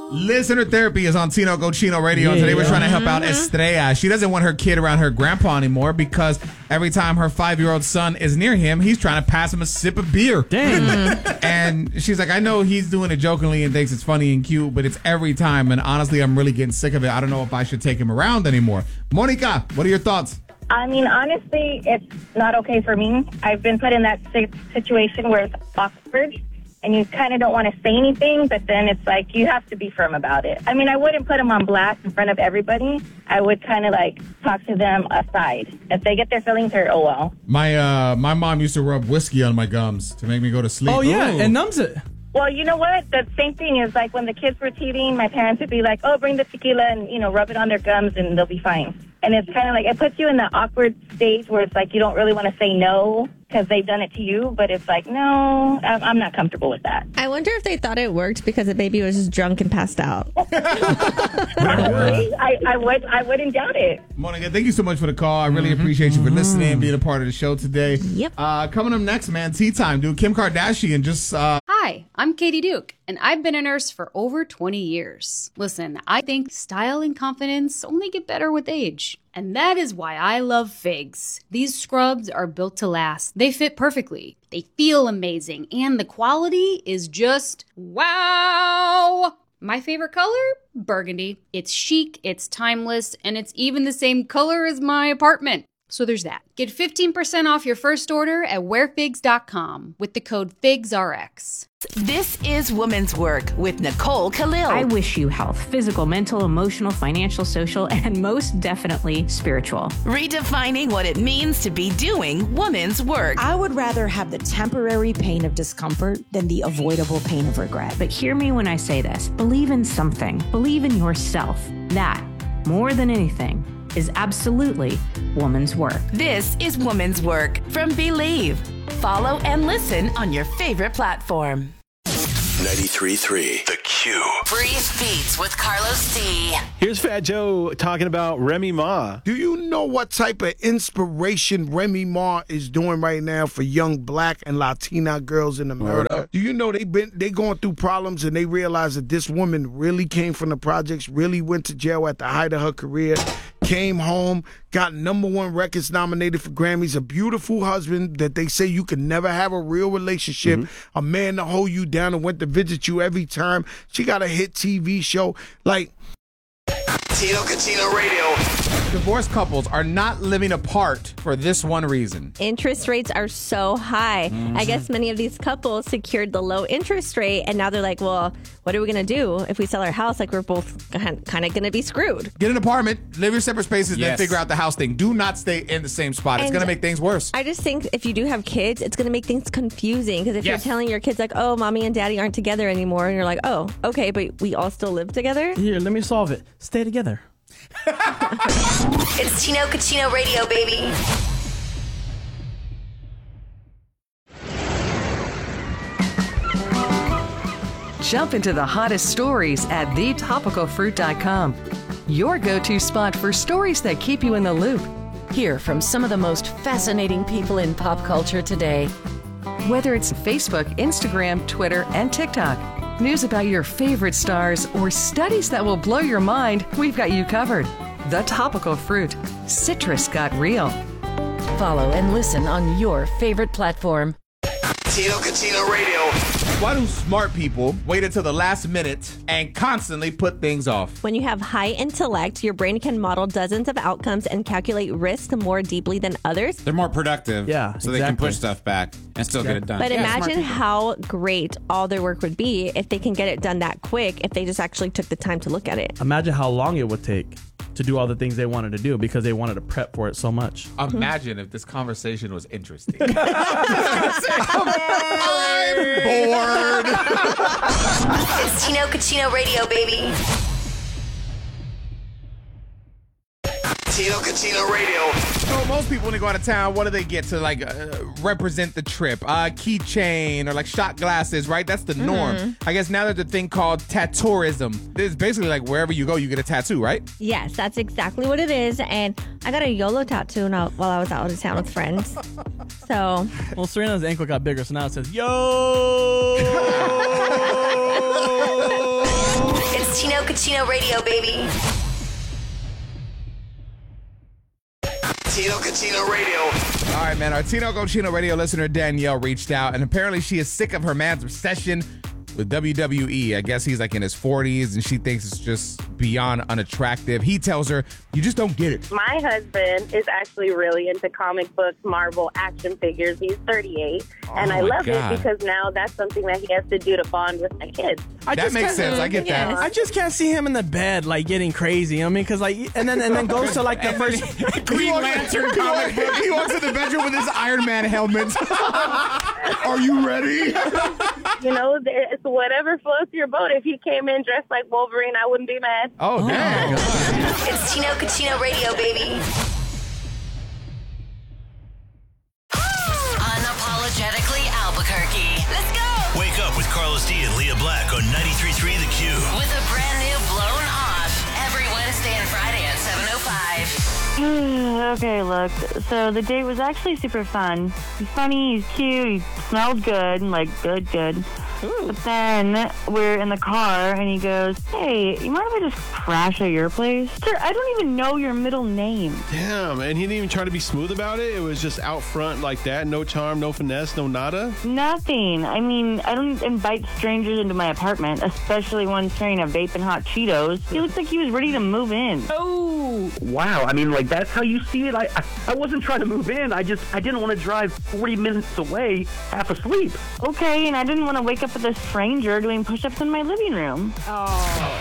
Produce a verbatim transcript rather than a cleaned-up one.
Listener therapy is on Tino Cochino Radio, and today we're trying to help out Estrella. She doesn't want her kid around her grandpa anymore because every time her five-year-old son is near him, he's trying to pass him a sip of beer. Dang. And she's like, I know he's doing it jokingly and thinks it's funny and cute, but it's every time, and honestly, I'm really getting sick of it. I don't know if I should take him around anymore. Monica, what are your thoughts? I mean, honestly, it's not okay for me. I've been put in that si- situation where it's awkward, and you kind of don't want to say anything, but then it's like you have to be firm about it. I mean, I wouldn't put them on blast in front of everybody. I would kind of like talk to them aside. If they get their feelings hurt, oh well. My uh, my mom used to rub whiskey on my gums to make me go to sleep. Oh, yeah, Ooh. and numbs it. Well, you know what? The same thing is like when the kids were teething, my parents would be like, oh, bring the tequila and, you know, rub it on their gums and they'll be fine. And it's kind of like, it puts you in the awkward stage where it's like you don't really want to say no because they've done it to you. But it's like, no, I'm I'm not comfortable with that. I wonder if they thought it worked because the baby was just drunk and passed out. I, I, would, I wouldn't doubt it. Monica, thank you so much for the call. I really mm-hmm. appreciate you for listening and being a part of the show today. Yep. Uh, coming up next, man, tea time, dude. Kim Kardashian just... Uh, Hi, I'm Katie Duke, and I've been a nurse for over twenty years. Listen, I think style and confidence only get better with age. And that is why I love Figs. These scrubs are built to last. They fit perfectly. They feel amazing. And the quality is just wow. My favorite color? Burgundy. It's chic, it's timeless, and it's even the same color as my apartment. So there's that. Get fifteen percent off your first order at wear figs dot com with the code FIGSRX. This is Woman's Work with Nicole Khalil. I wish you health, physical, mental, emotional, financial, social, and most definitely spiritual. Redefining what it means to be doing woman's work. I would rather have the temporary pain of discomfort than the avoidable pain of regret. But hear me when I say this. Believe in something. Believe in yourself. That, more than anything, is absolutely woman's work. This is Woman's Work from Believe. Follow and listen on your favorite platform. ninety-three point three The Q. Breeze Beats with Carlos D. Here's Fat Joe talking about Remy Ma. Do you know what type of inspiration Remy Ma is doing right now for young black and Latina girls in America? Do you know they been they going through problems and they realize that this woman really came from the projects, really went to jail at the height of her career, came home, got number one records nominated for Grammys, a beautiful husband that they say you can never have a real relationship, mm-hmm. a man to hold you down and went to visit you every time. She got a hit T V show. Like, Tino Cochino Radio. Divorced couples are not living apart for this one reason. Interest rates are so high. Mm-hmm. I guess many of these couples secured the low interest rate, and now they're like, well, what are we going to do if we sell our house? Like, we're both kind of going to be screwed. Get an apartment, live your separate spaces, Yes. then figure out the house thing. Do not stay in the same spot. It's And going to make things worse. I just think if you do have kids, it's going to make things confusing. Because if Yes. you're telling your kids, like, oh, mommy and daddy aren't together anymore, and you're like, oh, okay, but we all still live together? Here, let me solve it. Stay together. It's Tino Cochino Radio, baby. Jump into the hottest stories at the topical fruit dot com. Your go-to spot for stories that keep you in the loop. Hear from some of the most fascinating people in pop culture today. Whether it's Facebook, Instagram, Twitter, and TikTok, news about your favorite stars, or studies that will blow your mind, we've got you covered. The Topical Fruit. Citrus got real. Follow and listen on your favorite platform. Tino Cochino Radio. Why do smart people wait until the last minute and constantly put things off? When you have high intellect, your brain can model dozens of outcomes and calculate risk more deeply than others. They're more productive. Yeah, So they can exactly. push stuff back and still Exactly. get it done. But Yeah, smart imagine people. how great all their work would be if they can get it done that quick, if they just actually took the time to look at it. Imagine how long it would take to do all the things they wanted to do because they wanted to prep for it so much. Imagine if this conversation was interesting. I'm bored. It's Tino Cochino Radio, baby. Tino Cochino Radio. So most people when they go out of town, what do they get to like uh, represent the trip? Uh, keychain or like shot glasses, right? That's the norm. Mm-hmm. I guess now there's a thing called tattooism. It's basically like wherever you go, you get a tattoo, right? Yes, that's exactly what it is. And I got a YOLO tattoo now while I was out of town with friends. So, Well, Serena's ankle got bigger, so now it says, yo! It's It's Tino Cucino Radio, baby. Tino Cucino Radio. All right, man. Our Tino Cochino Radio listener Danielle reached out, and apparently she is sick of her man's obsession with W W E. I guess he's like in his forties, and she thinks it's just beyond unattractive. He tells her, you just don't get it. My husband is actually really into comic books, Marvel, action figures. He's thirty-eight, Oh and I my love God. it because now that's something that he has to do to bond with my kids. I That just makes can't- sense. I get that. I just can't see him in the bed like getting crazy. You know what I mean, because like, and then and then goes to like the first Green Lantern comic book. He walks in the bedroom with his Iron Man helmet. Are you ready? You know, there- it's whatever floats your boat. If he came in dressed like Wolverine, I wouldn't be mad. Oh, damn. It's Tino Cucino Radio, baby. Unapologetically Albuquerque. Let's go. Wake up with Carlos D and Leah Black on ninety-three point three The Q. With a brand new Blown Off every Wednesday and Friday at seven oh five. Okay, look, so the date was actually super fun. He's funny, he's cute, he smelled good, like good, good. But then we're in the car and he goes, hey, you mind if I just crash at your place? Sir, I don't even know your middle name. Damn, and he didn't even try to be smooth about it. It was just out front like that. No charm, no finesse, no nada. Nothing. I mean, I don't invite strangers into my apartment, especially one carrying a vape and hot Cheetos. He looked like he was ready to move in. Oh, wow. I mean, like, that's how you see it? I, I, I wasn't trying to move in. I just, I didn't want to drive forty minutes away half asleep. Okay, and I didn't want to wake up with a stranger doing push-ups in my living room. Oh.